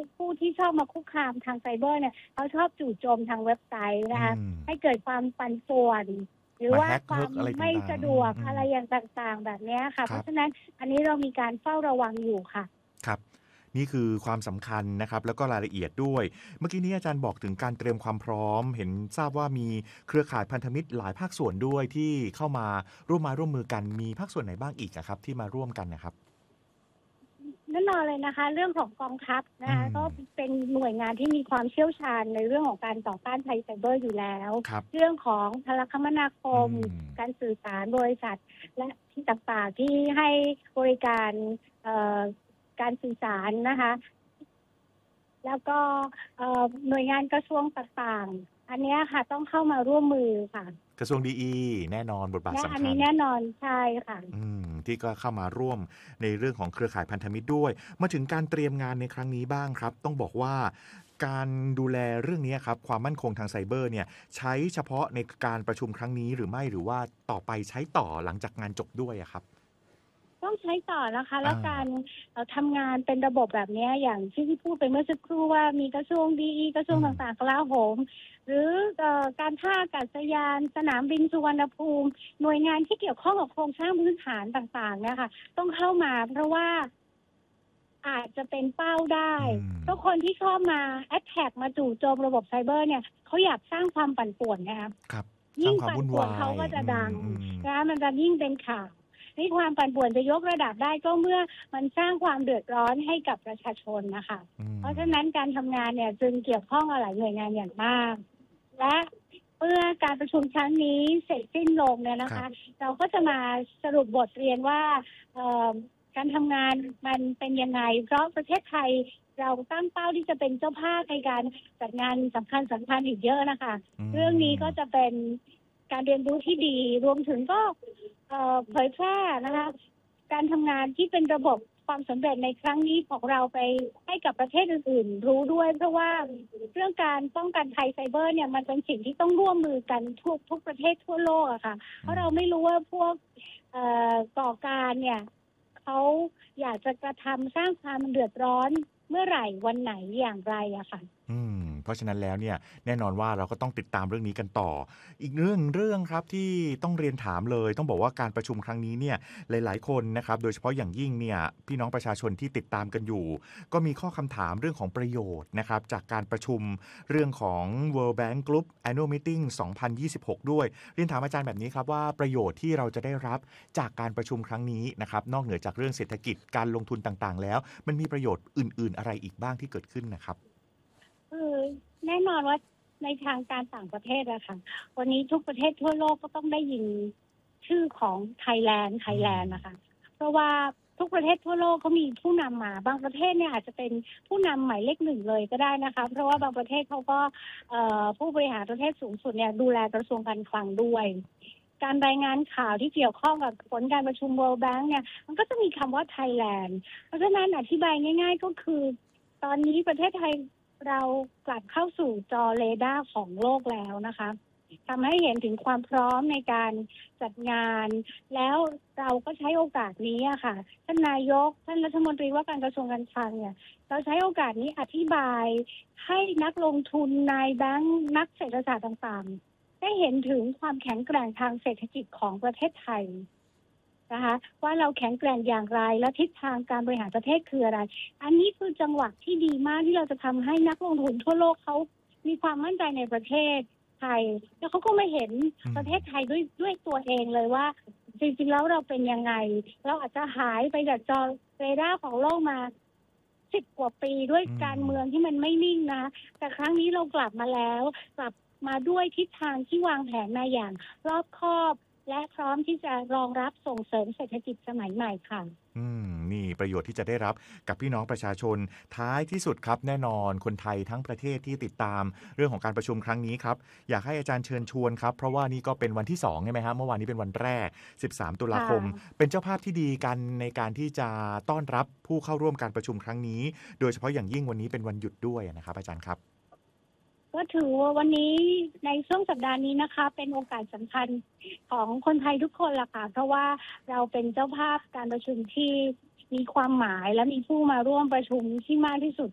ผู้ที่ชอบมาคุกคามทางไซเบอร์เนี่ยเขาชอบจู่โจมทางเว็บไซต์นะคะให้เกิดความปั่นป่วนหรือว่าความไม่สะดวกอะไรอย่างต่างๆแบบนี้ค่ะเพราะฉะนั้นอันนี้เรามีการเฝ้าระวังอยู่ค่ะครับนี่คือความสำคัญนะครับแล้วก็รายละเอียดด้วยเมื่อกี้นี้อาจารย์บอกถึงการเตรียมความพร้อมเห็นทราบว่ามีเครือข่ายพันธมิตรหลายภาคส่วนด้วยที่เข้ามาร่วมมือกันมีภาคส่วนไหนบ้างอีกครับที่มาร่วมกันนะครับแน่นอนเลยนะคะเรื่องของกองทัพนะคะก็เป็นหน่วยงานที่มีความเชี่ยวชาญในเรื่องของการต่อต้านภัยไซเบอร์อยู่แล้วเรื่องของโทรคมนาคมการสื่อสารบริษัทและที่ต่างๆที่ให้บริการการสื่อสารนะคะแล้วก็หน่วยงานกระทรวงต่างๆอันนี้ค่ะต้องเข้ามาร่วมมือค่ะกระทรวงดีแน่นอนบทบาทสำคัญอันนี้แน่นอนใช่ค่ะที่ก็เข้ามาร่วมในเรื่องของเครือข่ายพันธมิตรด้วยมาถึงการเตรียมงานในครั้งนี้บ้างครับต้องบอกว่าการดูแลเรื่องนี้ครับความมั่นคงทางไซเบอร์เนี่ยใช้เฉพาะในการประชุมครั้งนี้หรือไม่หรือว่าต่อไปใช้ต่อหลังจากงานจบด้วยครับต้องใช้ต่อนะคะแล้วการทำงานเป็นระบบแบบนี้อย่างที่พูดไปเมื่อสักครู่ว่ามีกระทรวงดีกระทรวงต่างๆกลาโหมหรือการท่าอากาศยานสนามบินสุวรรณภูมิหน่วยงานที่เกี่ยวข้องกับโครงสร้างพื้นฐานต่างๆเนี่ยค่ะต้องเข้ามาเพราะว่าอาจจะเป็นเป้าได้เพราะคนที่ชอบมาแอทแทกมาจู่โจมระบบไซเบอร์เนี่ยเขาอยากสร้างความปั่นป่วนนะคะยิ่งปั่นป่วนเขาก็จะดังนะมันจะยิ่งเป็นข่าวนี่ความปั่นป่วนจะยกระดับได้ก็เมื่อมันสร้างความเดือดร้อนให้กับประชาชนนะคะเพราะฉะนั้นการทำงานเนี่ยจึงเกี่ยวข้องกับหลายหน่วยงานอย่างมากและเมื่อการประชุมครั้งนี้เสร็จสิ้นลงเนี่ยนะคะเราก็จะมาสรุปบทเรียนว่าการทำงานมันเป็นยังไงเพราะประเทศไทยเราตั้งเป้าที่จะเป็นเจ้าภาพในการจัดงานสำคัญอีกเยอะนะคะเรื่องนี้ก็จะเป็นการเรียนรู้ที่ดีรวมถึงก็เผยแพร่นะคะการทำงานที่เป็นระบบความสำเร็จในครั้งนี้ของเราไปให้กับประเทศอื่นๆรู้ด้วยเพราะว่าเรื่องการป้องกันภัยไซเบอร์เนี่ยมันเป็นสิ่งที่ต้องร่วมมือกันทุกประเทศทั่วโลกอะค่ะเพราะเราไม่รู้ว่าพวกก่อการเนี่ยเขาอยากจะกระทำสร้างความเดือดร้อนเมื่อไหร่วันไหนอย่างไรอะค่ะเพราะฉะนั้นแล้วเนี่ยแน่นอนว่าเราก็ต้องติดตามเรื่องนี้กันต่ออีกเรื่องครับที่ต้องเรียนถามเลยต้องบอกว่าการประชุมครั้งนี้เนี่ยหลายๆคนนะครับโดยเฉพาะอย่างยิ่งเนี่ยพี่น้องประชาชนที่ติดตามกันอยู่ก็มีข้อคำถามเรื่องของประโยชน์นะครับจากการประชุมเรื่องของ World Bank Group Annual Meeting 2026 ด้วยเรียนถามอาจารย์แบบนี้ครับว่าประโยชน์ที่เราจะได้รับจากการประชุมครั้งนี้นะครับนอกเหนือจากเรื่องเศรษฐกิจการลงทุนต่างๆแล้วมันมีประโยชน์อื่นๆอะไรอีกบ้างที่เกิดขึ้นนะครับแน่นอนว่าในทางการต่างประเทศอะค่ะวันนี้ทุกประเทศทั่วโลกก็ต้องได้ยินชื่อของไทยแลนด์นะคะเพราะว่าทุกประเทศทั่วโลกเขามีผู้นำมาบางประเทศเนี่ยอาจจะเป็นผู้นำหมายเลขหนึ่งเลยก็ได้นะคะเพราะว่าบางประเทศเขาก็ผู้บริหารประเทศสูงสุดเนี่ยดูแลกระทรวงการคลังด้วยการรายงานข่าวที่เกี่ยวข้องกับผลการประชุม World Bank เนี่ยมันก็จะมีคำว่าไทยแลนด์เพราะฉะนั้นอธิบายง่ายๆก็คือตอนนี้ประเทศไทยเรากลับเข้าสู่จอเรดาร์ของโลกแล้วนะคะทำให้เห็นถึงความพร้อมในการจัดงานแล้วเราก็ใช้โอกาสนี้อะค่ะท่านนายกท่านรัฐมนตรีว่าการกระทรวงการคลังเนี่ยเราใช้โอกาสนี้อธิบายให้นักลงทุนนายแบงค์นักเศรษฐศาสตร์ต่างๆได้เห็นถึงความแข็งแกร่งทางเศรษฐกิจของประเทศไทยนะคะว่าเราแข็งแกร่งอย่างไรและทิศทางการบริหารประเทศคืออะไรอันนี้คือจังหวะที่ดีมากที่เราจะทำให้นักลงทุนทั่วโลกเขามีความมั่นใจในประเทศไทยแล้วเขาก็ไม่เห็นประเทศไทยด้วยตัวเองเลยว่าจริงๆแล้วเราเป็นยังไงเราอาจจะหายไปจากจอเรดาร์ของโลกมา10 กว่าปีด้วยการเมืองที่มันไม่นิ่งนะแต่ครั้งนี้เรากลับมาแล้วกลับมาด้วยทิศทางที่วางแผนมาอย่างรอบคอบและพร้อมที่จะรองรับส่งเสริมเศรษฐกิจสมัยใหม่ค่ะนี่ประโยชน์ที่จะได้รับกับพี่น้องประชาชนท้ายที่สุดครับแน่นอนคนไทยทั้งประเทศที่ติดตามเรื่องของการประชุมครั้งนี้ครับอยากให้อาจารย์เชิญชวนครับเพราะว่านี่ก็เป็นวันที่2ใช่ไหมครับเมื่อวานนี้เป็นวันแรก13 ตุลาคมเป็นเจ้าภาพที่ดีกันในการที่จะต้อนรับผู้เข้าร่วมการประชุมครั้งนี้โดยเฉพาะอย่างยิ่งวันนี้เป็นวันหยุดด้วยนะครับอาจารย์ครับก็ถือว่าวันนี้ในช่วงสัปดาห์นี้นะคะเป็นโอกาสสำคัญของคนไทยทุกคนล่ะค่ะเพราะว่าเราเป็นเจ้าภาพการประชุมที่มีความหมายและมีผู้มาร่วมประชุมที่มากที่สุด